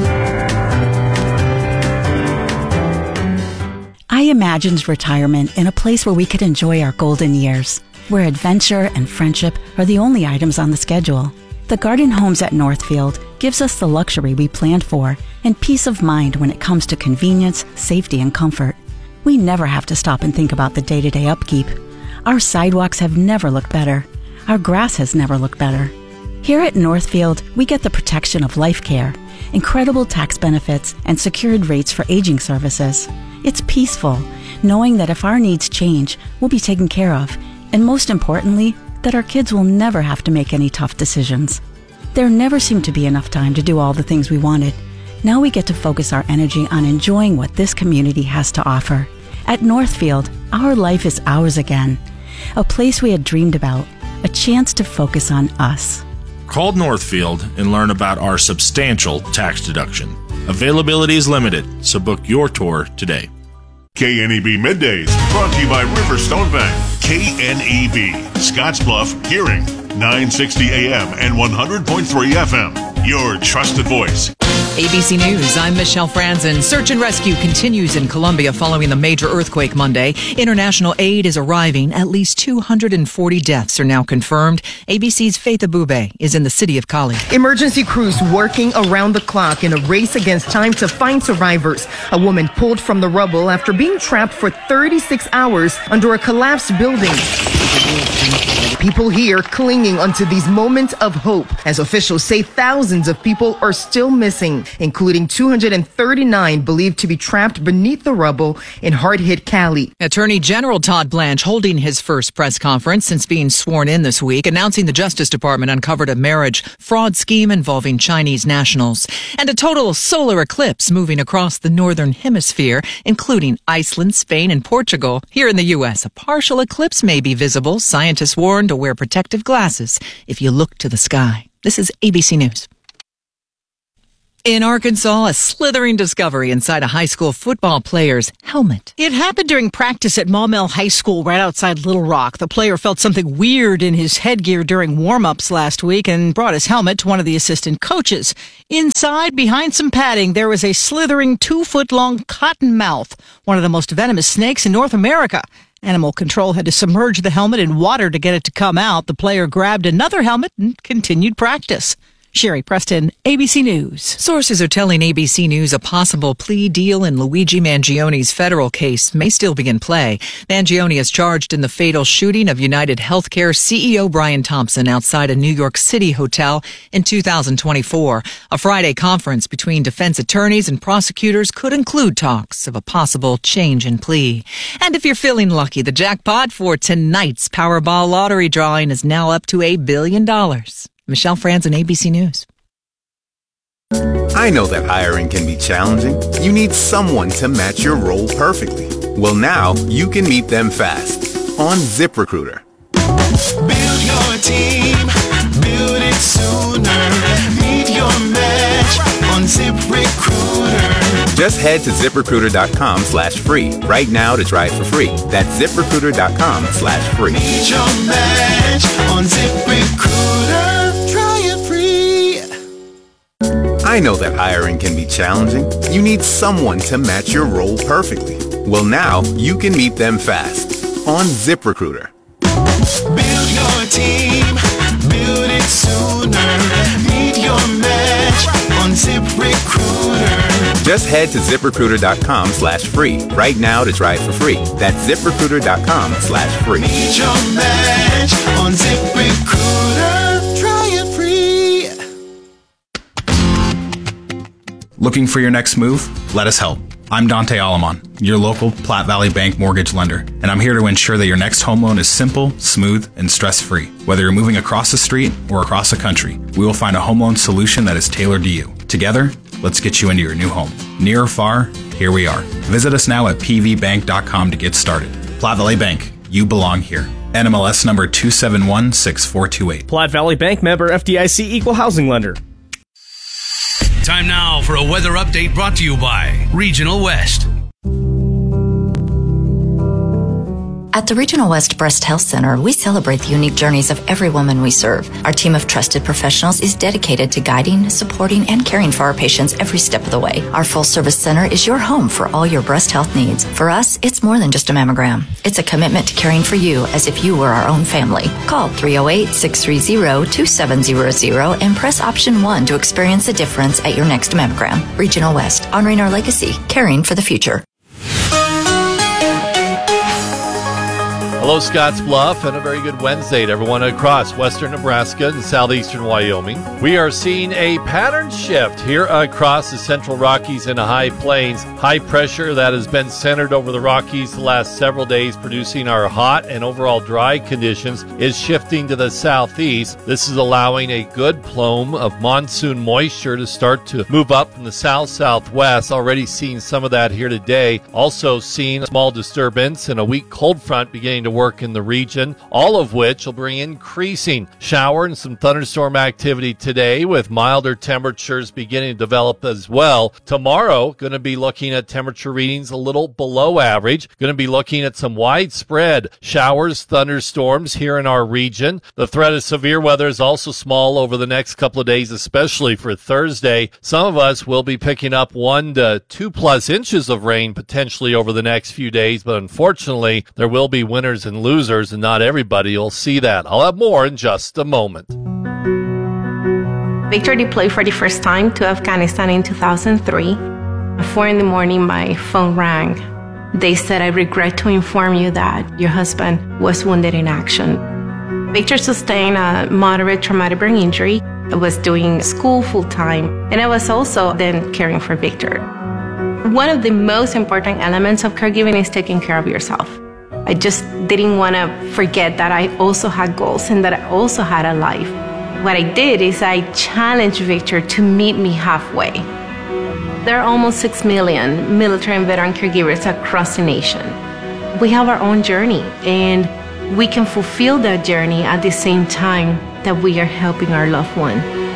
I imagined retirement in a place where we could enjoy our golden years, where adventure and friendship are the only items on the schedule. The Garden Homes at Northfield gives us the luxury we planned for and peace of mind when it comes to convenience, safety, and comfort. We never have to stop and think about the day-to-day upkeep. Our sidewalks have never looked better. Our grass has never looked better. Here at Northfield, we get the protection of life care, incredible tax benefits, and secured rates for aging services. It's peaceful, knowing that if our needs change, we'll be taken care of, and most importantly, that our kids will never have to make any tough decisions. There never seemed to be enough time to do all the things we wanted. Now we get to focus our energy on enjoying what this community has to offer. At Northfield, our life is ours again. A place we had dreamed about, a chance to focus on us. Call Northfield and learn about our substantial tax deduction. Availability is limited, so book your tour today. K N E B Middays, brought to you by Riverstone Bank. K N E B, Scottsbluff, Hearing, nine sixty A M and one hundred point three F M. Your trusted voice. A B C News, I'm Michelle Franzen. Search and rescue continues in Colombia following the major earthquake Monday. International aid is arriving. At least two hundred forty deaths are now confirmed. A B C's Faith Abube is in the city of Cali. Emergency crews working around the clock in a race against time to find survivors. A woman pulled from the rubble after being trapped for thirty-six hours under a collapsed building. People here clinging onto these moments of hope as officials say thousands of people are still missing. missing, including two hundred thirty-nine believed to be trapped beneath the rubble in hard-hit Cali. Attorney General Todd Blanche holding his first press conference since being sworn in this week, announcing the Justice Department uncovered a marriage fraud scheme involving Chinese nationals. And a total solar eclipse moving across the northern hemisphere, including Iceland, Spain, and Portugal. Here in the U S, a partial eclipse may be visible. Scientists warned to wear protective glasses if you look to the sky. This is A B C News. In Arkansas, a slithering discovery inside a high school football player's helmet. It happened during practice at Maumelle High School right outside Little Rock. The player felt something weird in his headgear during warm-ups last week and brought his helmet to one of the assistant coaches. Inside, behind some padding, there was a slithering two-foot-long cottonmouth, one of the most venomous snakes in North America. Animal control had to submerge the helmet in water to get it to come out. The player grabbed another helmet and continued practice. Sherry Preston, A B C News. Sources are telling A B C News a possible plea deal in Luigi Mangioni's federal case may still be in play. Mangione is charged in the fatal shooting of United Healthcare C E O Brian Thompson outside a New York City hotel in two thousand twenty-four. A Friday conference between defense attorneys and prosecutors could include talks of a possible change in plea. And if you're feeling lucky, the jackpot for tonight's Powerball lottery drawing is now up to a billion dollars. Michelle Franzen, A B C News. I know that hiring can be challenging. You need someone to match your role perfectly. Well, now you can meet them fast on ZipRecruiter. Build your team, build it sooner. Meet your match on ZipRecruiter. Just head to ZipRecruiter.com slash free right now to try it for free. That's ZipRecruiter.com slash free. Meet your match on ZipRecruiter. Try it free. I know that hiring can be challenging. You need someone to match your role perfectly. Well, now you can meet them fast on ZipRecruiter. Build your team, build it sooner. Meet your match on ZipRecruiter. Just head to ZipRecruiter.com slash free right now to try it for free. That's ZipRecruiter.com slash free. Meet your match on ZipRecruiter. Try it free. Looking for your next move? Let us help. I'm Dante Alamon, your local Platte Valley Bank mortgage lender, and I'm here to ensure that your next home loan is simple, smooth, and stress-free. Whether you're moving across the street or across the country, we will find a home loan solution that is tailored to you. Together, let's get you into your new home. Near or far, here we are. Visit us now at p v bank dot com to get started. Platte Valley Bank, you belong here. N M L S number two seven one six four two eight. Platte Valley Bank, member F D I C, equal housing lender. Time now for a weather update brought to you by Regional West. At the Regional West Breast Health Center, we celebrate the unique journeys of every woman we serve. Our team of trusted professionals is dedicated to guiding, supporting, and caring for our patients every step of the way. Our full-service center is your home for all your breast health needs. For us, it's more than just a mammogram. It's a commitment to caring for you as if you were our own family. Call three oh eight, six three zero, two seven zero zero and press option one to experience the difference at your next mammogram. Regional West, honoring our legacy, caring for the future. Hello, Scottsbluff, and a very good Wednesday to everyone across western Nebraska and southeastern Wyoming. We are seeing a pattern shift here across the central Rockies and the high plains. High pressure that has been centered over the Rockies the last several days, producing our hot and overall dry conditions, is shifting to the southeast. This is allowing a good plume of monsoon moisture to start to move up from the south-southwest. Already seeing some of that here today. Also seeing a small disturbance and a weak cold front beginning to work in the region, all of which will bring increasing shower and some thunderstorm activity today, with milder temperatures beginning to develop as well. Tomorrow, going to be looking at temperature readings a little below average. Going to be looking at some widespread showers, thunderstorms here in our region. The threat of severe weather is also small over the next couple of days, especially for Thursday. Some of us will be picking up one to two plus inches of rain potentially over the next few days, but unfortunately, there will be winners and losers, and not everybody will see that. I'll have more in just a moment. Victor deployed for the first time to Afghanistan in two thousand three. At four in the morning, my phone rang. They said, "I regret to inform you that your husband was wounded in action." Victor sustained a moderate traumatic brain injury. I was doing school full time, and I was also then caring for Victor. One of the most important elements of caregiving is taking care of yourself. I just didn't want to forget that I also had goals and that I also had a life. What I did is I challenged Victor to meet me halfway. There are almost six million military and veteran caregivers across the nation. We have our own journey, and we can fulfill that journey at the same time that we are helping our loved one.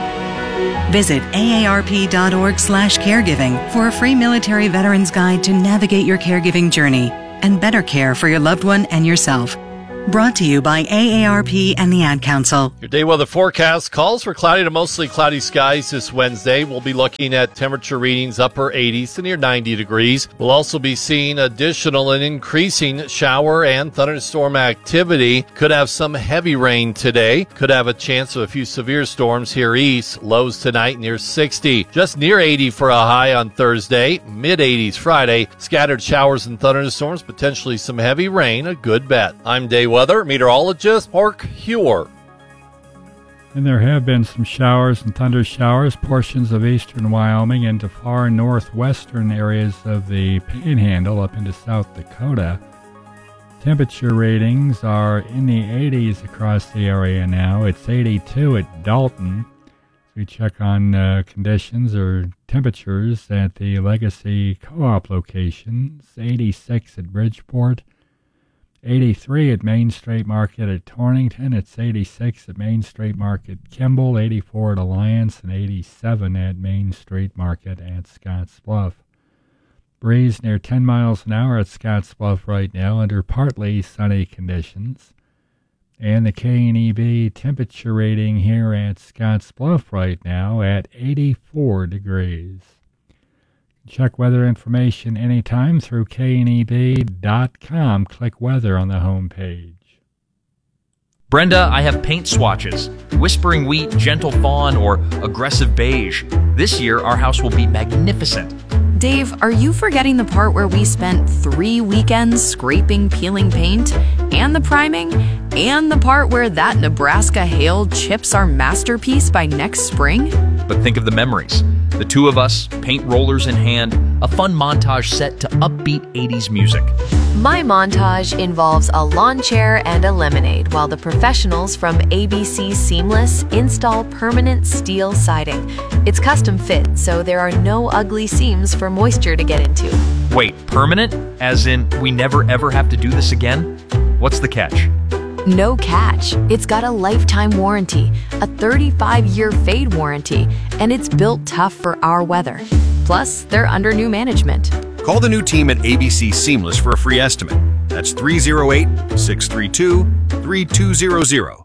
Visit A A R P dot org slash caregiving for a free military veterans guide to navigate your caregiving journey and better care for your loved one and yourself. Brought to you by A A R P and the Ad Council. Your day weather forecast calls for cloudy to mostly cloudy skies this Wednesday. We'll be looking at temperature readings upper eighties to near ninety degrees. We'll also be seeing additional and increasing shower and thunderstorm activity. Could have some heavy rain today. Could have a chance of a few severe storms here east. Lows tonight near sixty. Just near eighty for a high on Thursday. Mid eighties Friday. Scattered showers and thunderstorms. Potentially some heavy rain. A good bet. I'm Day Weather meteorologist Mark Hewer. And there have been some showers and thunder showers, portions of eastern Wyoming into far northwestern areas of the Panhandle up into South Dakota. Temperature ratings are in the eighties across the area now. It's eighty-two at Dalton. So we check on uh, conditions or temperatures at the Legacy Co-op locations. eighty-six at Bridgeport. eighty-three at Main Street Market at Torrington. It's eighty-six at Main Street Market Kimball, eighty-four at Alliance, and eighty-seven at Main Street Market at Scottsbluff. Breeze near ten miles an hour at Scottsbluff right now under partly sunny conditions. And the K N E B temperature rating here at Scottsbluff right now at eighty-four degrees. Check weather information anytime through K N E B dot com. Click weather on the home page. Brenda, I have paint swatches. Whispering Wheat, Gentle Fawn, or Aggressive Beige. This year, our house will be magnificent. Dave, are you forgetting the part where we spent three weekends scraping, peeling paint, and the priming, and the part where that Nebraska hail chips our masterpiece by next spring? But think of the memories. The two of us, paint rollers in hand, a fun montage set to upbeat eighties music. My montage involves a lawn chair and a lemonade while the professionals from A B C Seamless install permanent steel siding. It's custom fit, so there are no ugly seams for moisture to get into. Wait, permanent? As in, we never ever have to do this again? What's the catch? No catch. It's got a lifetime warranty, a thirty-five year fade warranty, and it's built tough for our weather. Plus, they're under new management. Call the new team at A B C Seamless for a free estimate. That's three oh eight, six three two, three two zero zero.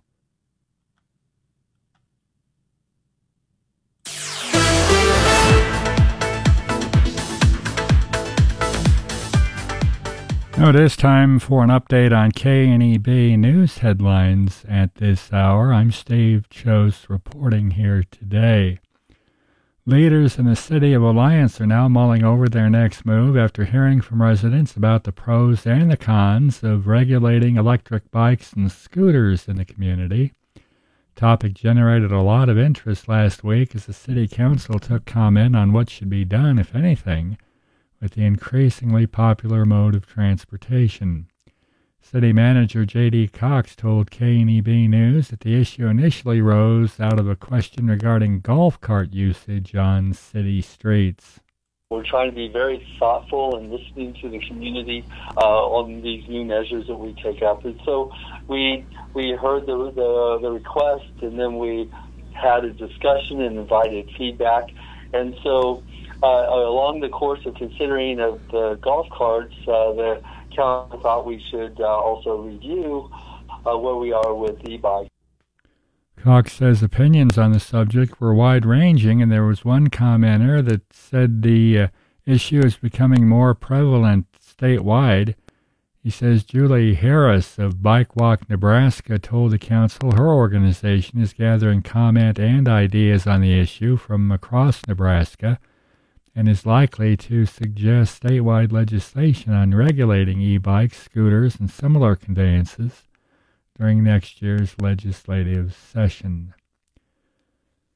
Now it is time for an update on K N E B news headlines at this hour. I'm Steve Chose reporting here today. Leaders in the city of Alliance are now mulling over their next move after hearing from residents about the pros and the cons of regulating electric bikes and scooters in the community. The topic generated a lot of interest last week as the city council took comment on what should be done, if anything, with the increasingly popular mode of transportation. City Manager J D Cox told K N E B News that the issue initially rose out of a question regarding golf cart usage on city streets. We're trying to be very thoughtful and listening to the community uh, on these new measures that we take up. And so we we heard the, the, the request, and then we had a discussion and invited feedback. And so Uh, along the course of considering of the golf carts, uh, the county thought we should uh, also review uh, where we are with e-bikes. Cox says opinions on the subject were wide-ranging, and there was one commenter that said the uh, issue is becoming more prevalent statewide. He says Julie Harris of Bike Walk Nebraska told the council her organization is gathering comment and ideas on the issue from across Nebraska, and is likely to suggest statewide legislation on regulating e-bikes, scooters, and similar conveyances during next year's legislative session.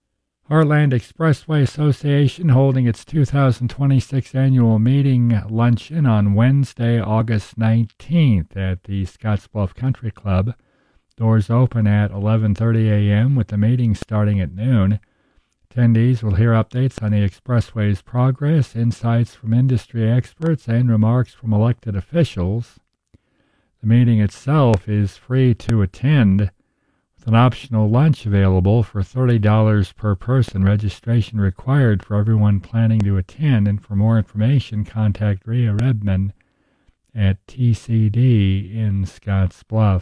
Heartland Expressway Association holding its two thousand twenty-six annual meeting luncheon on Wednesday, August nineteenth at the Scottsbluff Country Club. Doors open at eleven thirty a.m. with the meeting starting at noon. Attendees will hear updates on the Expressway's progress, insights from industry experts, and remarks from elected officials. The meeting itself is free to attend, with an optional lunch available for thirty dollars per person. Registration required for everyone planning to attend, and for more information, contact Rhea Redman at T C D in Scottsbluff.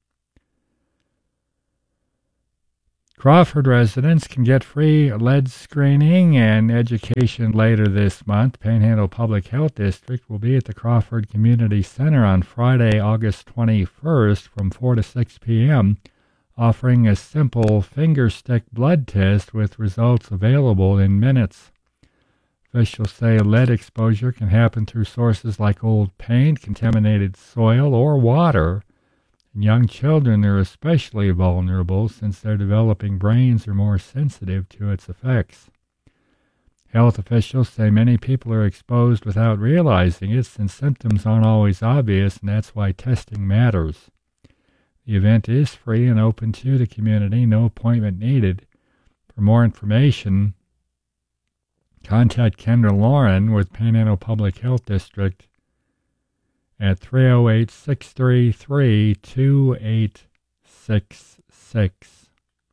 Crawford residents can get free lead screening and education later this month. Panhandle Public Health District will be at the Crawford Community Center on Friday, August twenty-first from four to six p.m., offering a simple finger stick blood test with results available in minutes. Officials say lead exposure can happen through sources like old paint, contaminated soil, or water. And young children are especially vulnerable since their developing brains are more sensitive to its effects. Health officials say many people are exposed without realizing it since symptoms aren't always obvious, and that's why testing matters. The event is free and open to the community, no appointment needed. For more information, contact Kendra Lauren with Panhandle Public Health District at three oh eight, six three three, two eight six six.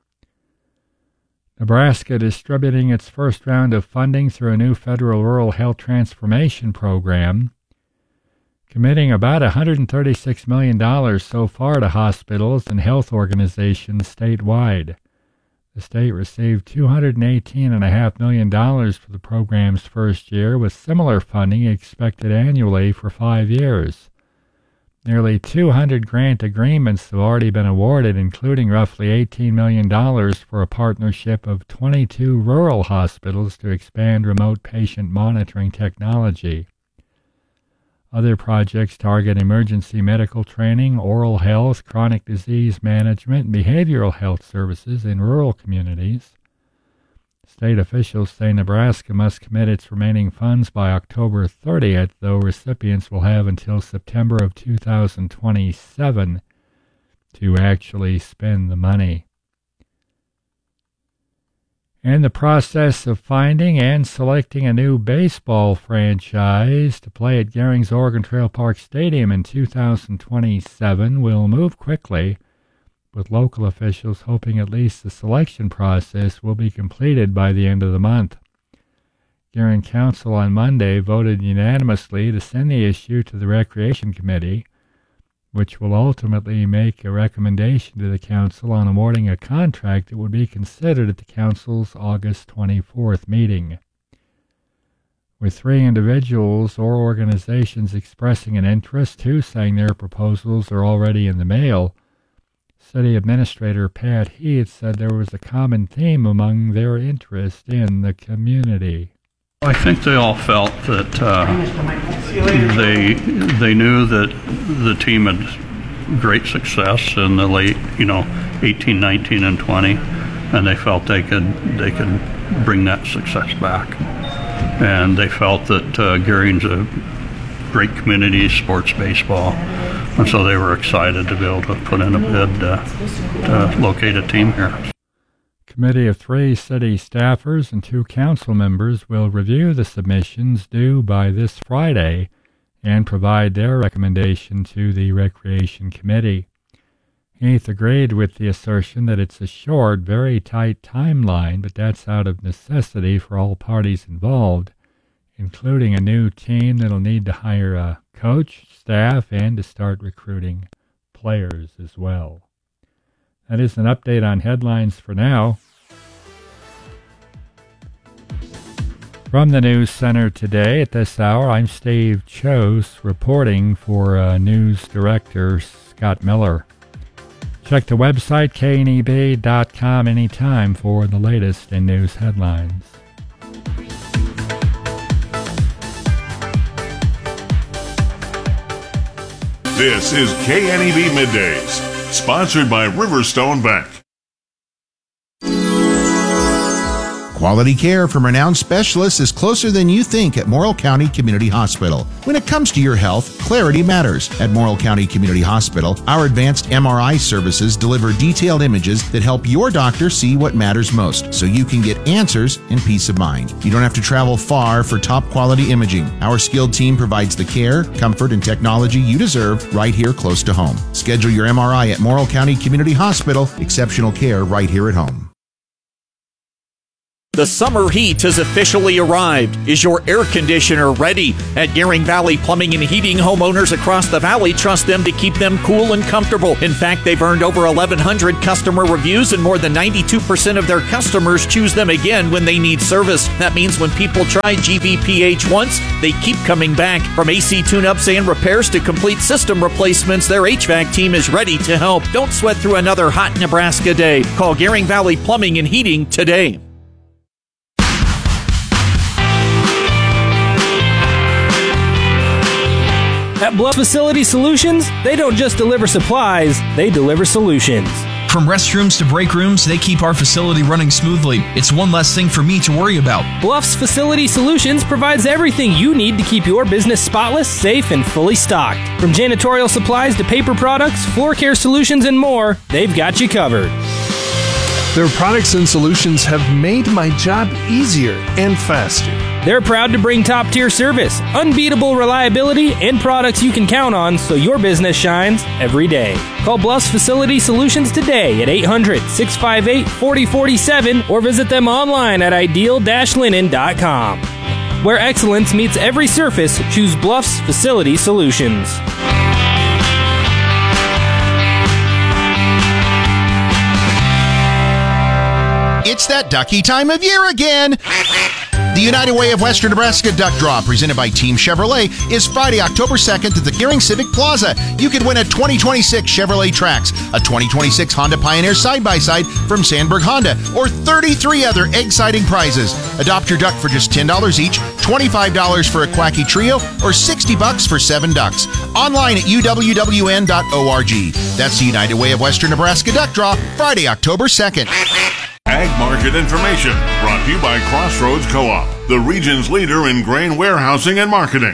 Nebraska distributing its first round of funding through a new federal rural health transformation program, committing about one hundred thirty-six million dollars so far to hospitals and health organizations statewide. The state received two hundred eighteen point five million dollars for the program's first year, with similar funding expected annually for five years. Nearly two hundred grant agreements have already been awarded, including roughly eighteen million dollars for a partnership of twenty-two rural hospitals to expand remote patient monitoring technology. Other projects target emergency medical training, oral health, chronic disease management, and behavioral health services in rural communities. State officials say Nebraska must commit its remaining funds by October thirtieth, though recipients will have until September of two thousand twenty-seven to actually spend the money. In the process of finding and selecting a new baseball franchise to play at Gehring's Oregon Trail Park Stadium in two thousand twenty-seven will move quickly, with local officials hoping at least the selection process will be completed by the end of the month. Gehring Council on Monday voted unanimously to send the issue to the Recreation Committee, which will ultimately make a recommendation to the Council on awarding a contract that would be considered at the Council's August twenty-fourth meeting. With three individuals or organizations expressing an interest, two saying their proposals are already in the mail, City Administrator Pat Heath said there was a common theme among their interest in the community. I think they all felt that uh, they they knew that the team had great success in the late, you know, eighteen, nineteen, and twenty, and they felt they could they could bring that success back. And they felt that uh, Gehring's a great community, sports baseball, and so they were excited to be able to put in a bid uh, to locate a team here. Committee of three city staffers and two council members will review the submissions due by this Friday and provide their recommendation to the Recreation Committee. Heath agreed with the assertion that it's a short, very tight timeline, but that's out of necessity for all parties involved, including a new team that'll need to hire a coach, staff, and to start recruiting players as well. That is an update on headlines for now. From the News Center today at this hour, I'm Steve Chose reporting for uh, News Director Scott Miller. Check the website K N E B dot com anytime for the latest in news headlines. This is K N E B Middays, sponsored by Riverstone Bank. Quality care from renowned specialists is closer than you think at Morrill County Community Hospital. When it comes to your health, clarity matters. At Morrill County Community Hospital, our advanced M R I services deliver detailed images that help your doctor see what matters most, so you can get answers and peace of mind. You don't have to travel far for top quality imaging. Our skilled team provides the care, comfort, and technology you deserve right here close to home. Schedule your M R I at Morrill County Community Hospital. Exceptional care right here at home. The summer heat has officially arrived. Is your air conditioner ready? At Gearing Valley Plumbing and Heating, homeowners across the valley trust them to keep them cool and comfortable. In fact, they've earned over eleven hundred customer reviews, and more than ninety-two percent of their customers choose them again when they need service. That means when people try G V P H once, they keep coming back. From A C tune-ups and repairs to complete system replacements, their H V A C team is ready to help. Don't sweat through another hot Nebraska day. Call Gearing Valley Plumbing and Heating today. At Bluff Facility Solutions, they don't just deliver supplies, they deliver solutions. From restrooms to break rooms, they keep our facility running smoothly. It's one less thing for me to worry about. Bluff's Facility Solutions provides everything you need to keep your business spotless, safe, and fully stocked. From janitorial supplies to paper products, floor care solutions, and more, they've got you covered. Their products and solutions have made my job easier and faster. They're proud to bring top-tier service, unbeatable reliability, and products you can count on so your business shines every day. Call Bluff's Facility Solutions today at eight hundred, six five eight, four oh four seven or visit them online at ideal dash linen dot com. Where excellence meets every surface, choose Bluff's Facility Solutions. It's that ducky time of year again. The United Way of Western Nebraska Duck Draw, presented by Team Chevrolet, is Friday, October second at the Gearing Civic Plaza. You could win a twenty twenty-six Chevrolet Trax, a twenty twenty-six Honda Pioneer side-by-side from Sandberg Honda, or thirty-three other exciting prizes. Adopt your duck for just ten dollars each, twenty-five dollars for a Quacky Trio, or sixty bucks for seven ducks. Online at U W W N dot org. That's the United Way of Western Nebraska Duck Draw, Friday, October second. Ag Market Information, brought to you by Crossroads Co-op, the region's leader in grain warehousing and marketing.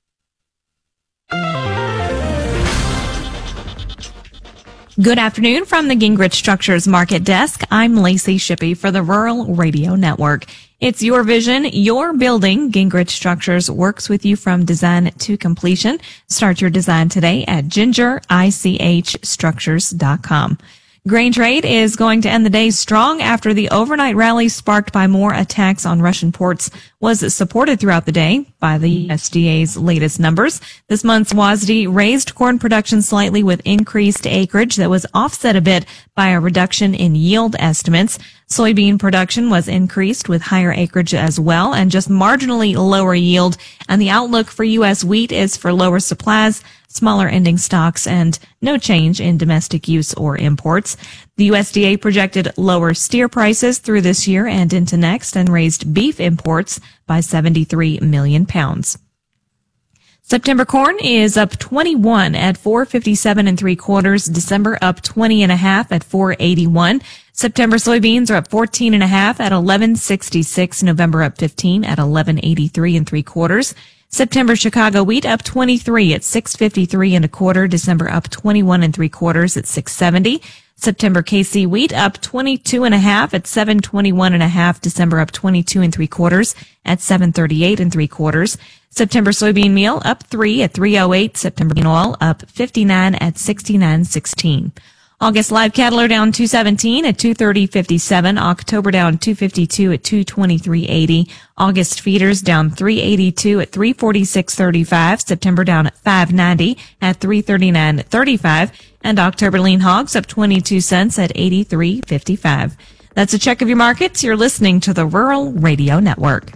Good afternoon from the Gingrich Structures Market Desk. I'm Lacey Shippey for the Rural Radio Network. It's your vision, your building. Gingrich Structures works with you from design to completion. Start your design today at ginger ich structures dot com. Grain trade is going to end the day strong after the overnight rally sparked by more attacks on Russian ports was supported throughout the day by the U S D A's latest numbers. This month's W A S D raised corn production slightly with increased acreage that was offset a bit by a reduction in yield estimates. Soybean production was increased with higher acreage as well and just marginally lower yield. And the outlook for U S wheat is for lower supplies, smaller ending stocks, and no change in domestic use or imports. The U S D A projected lower steer prices through this year and into next and raised beef imports by seventy-three million pounds. September corn is up twenty-one at four fifty-seven and three quarters. December up twenty and a half at four eighty-one. September soybeans are up fourteen and a half at eleven sixty-six. November up fifteen at eleven eighty-three and three quarters. September Chicago wheat up twenty-three at six fifty-three and a quarter. December up twenty-one and three quarters at six seventy. September K C wheat up twenty-two and a half at seven twenty-one and a half. December up twenty-two and three quarters at seven thirty-eight and three quarters. September soybean meal up three at three oh eight. September bean oil up fifty-nine at sixty-nine sixteen. August live cattle are down two seventeen at two thirty fifty-seven. October down two fifty-two at two twenty-three eighty. August feeders down three eighty-two at three forty-six thirty-five. September down at five ninety at three thirty-nine thirty-five. And October lean hogs up twenty-two cents at eighty-three fifty-five. That's a check of your markets. You're listening to the Rural Radio Network.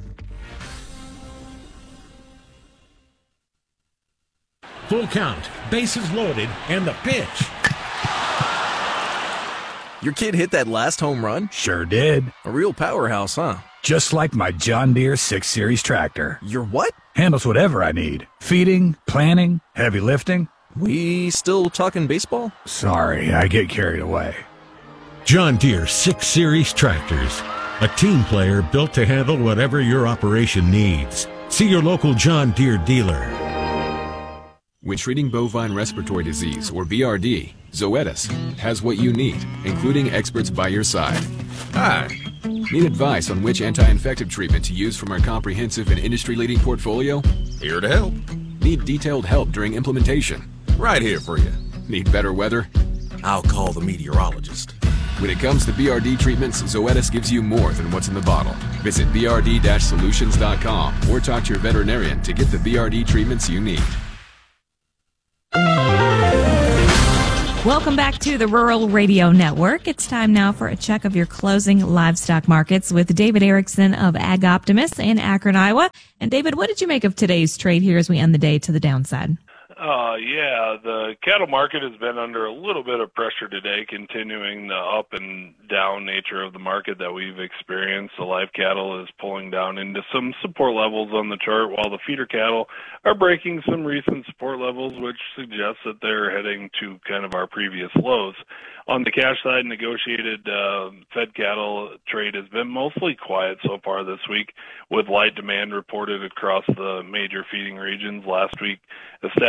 Full count, bases loaded, and the pitch. Your kid hit that last home run? Sure did. A real powerhouse, huh? Just like my John Deere six series tractor. Your what? Handles whatever I need. Feeding, planting, heavy lifting. We still talking baseball? Sorry, I get carried away. John Deere six series tractors. a team player built to handle whatever your operation needs. See your local John Deere dealer. When treating bovine respiratory disease, or B R D, Zoetis has what you need, including experts by your side. Hi. Need advice on which anti-infective treatment to use from our comprehensive and industry-leading portfolio? Here to help. Need detailed help during implementation? Right here for you. Need better weather? I'll call the meteorologist. When it comes to B R D treatments, Zoetis gives you more than what's in the bottle. Visit B R D solutions dot com or talk to your veterinarian to get the B R D treatments you need. Welcome back to the Rural Radio Network. It's time now for a check of your closing livestock markets with David Erickson of Ag Optimist in Akron, Iowa. And David, what did you make of today's trade here as we end the day to the downside? Uh, yeah, the cattle market has been under a little bit of pressure today, continuing the up and down nature of the market that we've experienced. The live cattle is pulling down into some support levels on the chart, while the feeder cattle are breaking some recent support levels, which suggests that they're heading to kind of our previous lows. On the cash side, negotiated uh, fed cattle trade has been mostly quiet so far this week, with light demand reported across the major feeding regions. Last week established